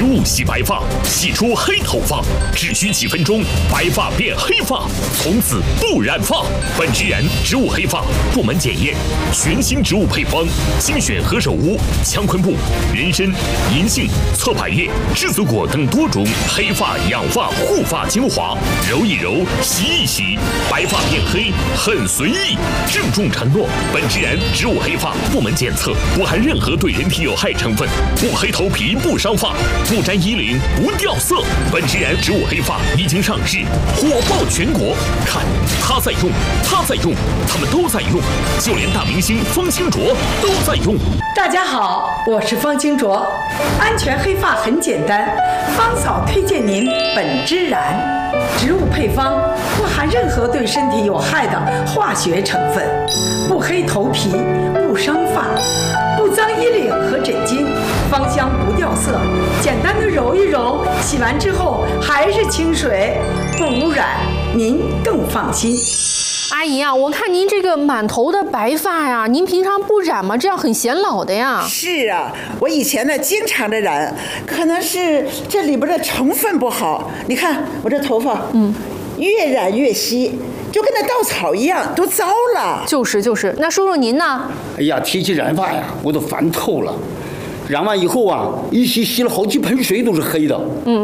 物洗白发，洗出黑头发，只需几分钟，白发变黑发，从此不染发。本植燃植物黑发部门检验，全新植物配方，精选何首乌、羟鲲布、人参、银杏、侧柏叶、栀子果等多种黑发养发护发精华，揉一揉，洗一洗，白发变黑很随意。郑重承诺，本植燃植物黑发部门检测不含任何对人体有害成分，不黑头皮不伤发，不沾衣领不掉色。本植燃植物黑发已经上市，火爆全国。看他在用，他在用，他们都在用，就连大明星方清卓都在用。 大家好，我是方清卓，安全黑发很简单，方嫂推荐您本植燃植物配方，不含任何对身体有害的化学成分，不黑头皮，不伤发，不脏衣领和枕巾，芳香不掉色，简单的揉一揉，洗完之后还是清水，不污染，您更放心。 阿姨啊，我看您这个满头的白发呀，您平常不染吗？这样很显老的呀。 是啊，我以前呢经常的染，可能是这里边的成分不好。你看我这头发，越染越稀，就跟那稻草一样，都糟了。 就是，那叔叔您呢？ 哎呀，提起染发呀，我都烦透了。染完以后啊，一洗了好几盆水都是黑的。